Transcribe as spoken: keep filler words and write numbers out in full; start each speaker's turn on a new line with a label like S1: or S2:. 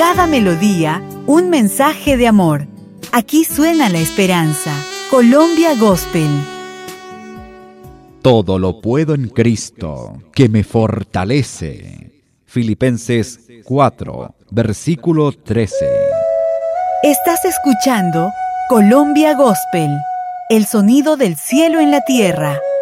S1: cada melodía, un mensaje de amor. Aquí suena la esperanza. Colombia Gospel.
S2: Todo lo puedo en Cristo, que me fortalece. Filipenses cuatro, versículo trece.
S1: Estás escuchando Colombia Gospel, el sonido del cielo en la tierra.